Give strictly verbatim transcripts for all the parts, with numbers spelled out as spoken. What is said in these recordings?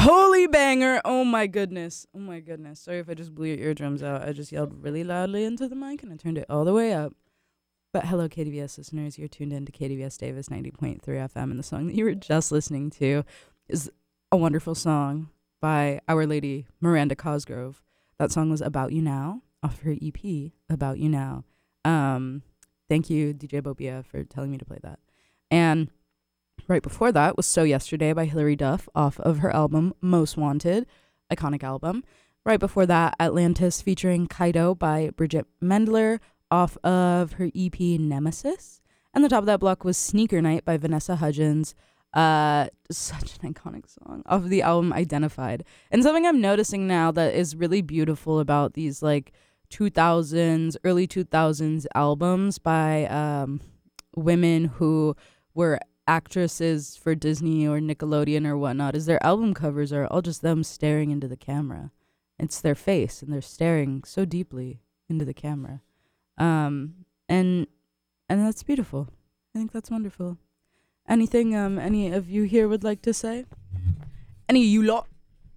Holy banger. Oh my goodness. Oh my goodness. Sorry if I just blew your eardrums out. I just yelled really loudly into the mic and I turned it all the way up. But hello, K D V S listeners. You're tuned in to K D V S Davis ninety point three F M, and the song that you were just listening to is a wonderful song by Our Lady Miranda Cosgrove. That song was About You Now, off her E P, About You Now. Um, thank you, D J Bobia, for telling me to play that. And right before that was So Yesterday by Hilary Duff off of her album Most Wanted, iconic album. Right before that, Atlantis featuring Kaido by Bridget Mendler off of her E P Nemesis. And the top of that block was Sneaker Night by Vanessa Hudgens. Uh, such an iconic song off of the album Identified. And something I'm noticing now that is really beautiful about these like two thousands, early two thousands albums by um, women who were actresses for Disney or Nickelodeon or whatnot is their album covers are all just them staring into the camera. It's their face and they're staring so deeply into the camera. Um, and, and that's beautiful. I think that's wonderful. Anything, um, any of you here would like to say? Any of you lot?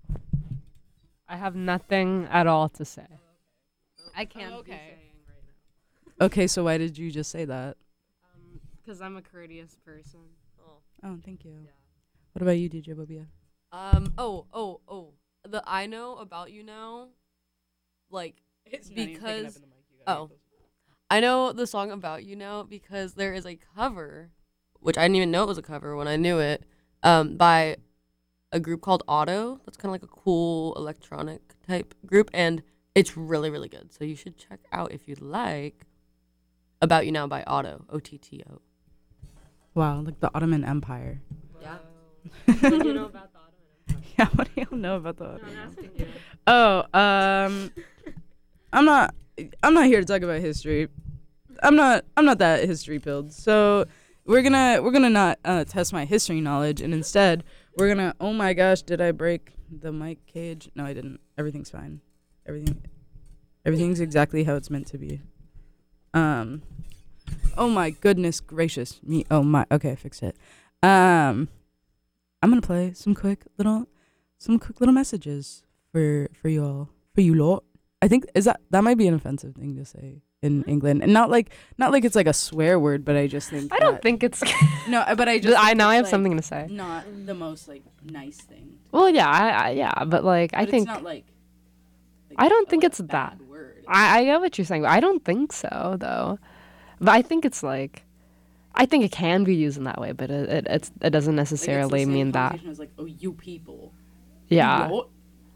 I have nothing at all to say. I can't Oh, okay. be saying right now. Okay, so why did you just say that? Because I'm a courteous person. Oh. Oh, thank you. Yeah. What about you, D J Bobia? Um. Oh. Oh. Oh. The I know about you now, like because oh, I know the song About You Now because there is a cover, which I didn't even know it was a cover when I knew it, um, by a group called Otto. That's kind of like a cool electronic type group, and it's really really good. So you should check out if you'd like. About You Now by Otto. O T T O. Wow, like the Ottoman Empire. Yeah. What do you know about the Ottoman Empire? Yeah, what do you know about the No, Ottoman I'm Empire? asking you. Oh, um, I'm not. I'm not here to talk about history. I'm not. I'm not that history pilled. So we're gonna we're gonna not uh, test my history knowledge, and instead we're gonna. Oh my gosh, did I break the mic cage? No, I didn't. Everything's fine. Everything. Everything's exactly how it's meant to be. Um. Oh my goodness gracious me. Oh my. Okay, I fixed it. Um. I'm gonna play some quick little, some quick little messages for for you all, for you lot. I think is that that might be an offensive thing to say in England, and not like not like it's like a swear word, but I just think I don't that- think it's. no, but I just I think now I it's, have like, something to say. Not the most like nice thing. Well, yeah, I, I yeah, but like I But think it's not like. like I don't a, think like, it's a that. bad word. I I get what you're saying, but I don't think so though. But I think it's like, I think it can be used in that way, but it it it's, it doesn't Like, it's the necessarily same mean that. connotation as, like, oh, you people. Yeah. You lot.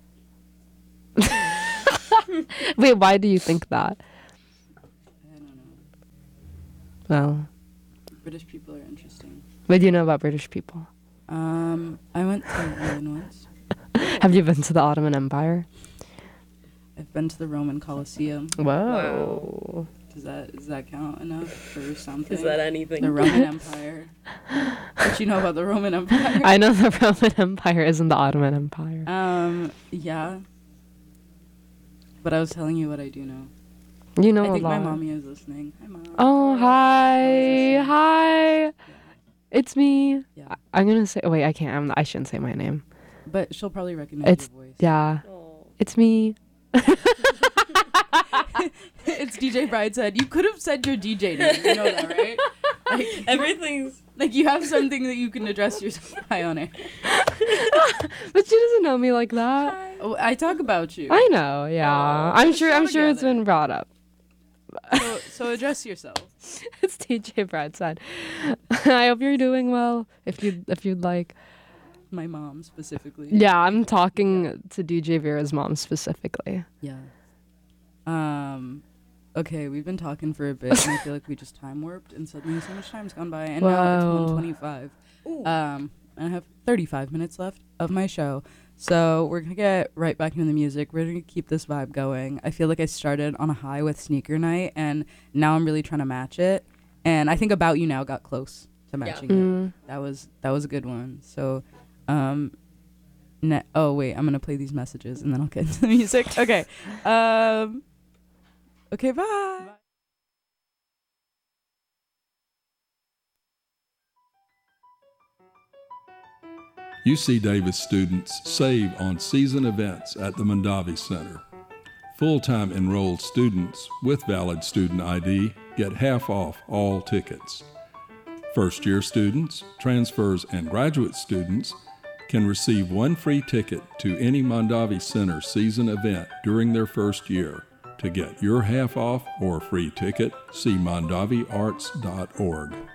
Wait, why do you think that? I don't know. Well, British people are interesting. what do you know about British people? Um, I went to England once. Have you been to the Ottoman Empire? I've been to the Roman Colosseum. Whoa. Does that does that count enough for something? Is that anything? The Roman Empire. What you know about the Roman Empire? I know the Roman Empire isn't the Ottoman Empire. Um, yeah. But I was telling you what I do know. You know I a think my lot. mommy is listening. Hi, mom. Oh, hi. Hi. Yeah. It's me. Yeah. I- I'm going to say, oh, wait, I can't. I'm, I shouldn't say my name. But she'll probably recognize It's, your voice. yeah. Oh. It's me. It's D J Brideshead. You could have said your D J name. You know that, right? Like, Everything's. like you have something that you can address yourself by on it. But she doesn't know me like that. Oh, I talk about you. I know, yeah. Oh, I'm let's sure go I'm sure it's together. been brought up. So, so address yourself. It's D J Bradstein. I hope you're doing well. If you if you'd like. My mom specifically. Yeah, I'm talking to D J Vera's mom specifically. Yeah. Um, okay, we've been talking for a bit, and I feel like we just time warped, and suddenly so much time's gone by, and now it's Whoa. one twenty-five. Um, and I have thirty-five minutes left of my show, so we're gonna get right back into the music. We're gonna keep this vibe going. I feel like I started on a high with Sneaker Night, and now I'm really trying to match it. And I think About You Now got close to matching it. Mm. That was that was a good one. So, um. Ne- oh wait, I'm gonna play these messages and then I'll get into the music. Okay. Um. Okay. Bye. U C Davis students save on season events at the Mondavi Center. Full-time enrolled students with valid student I D get half off all tickets. First-year students, transfers, and graduate students can receive one free ticket to any Mondavi Center season event during their first year. To get your half off or free ticket, see mondavi arts dot org.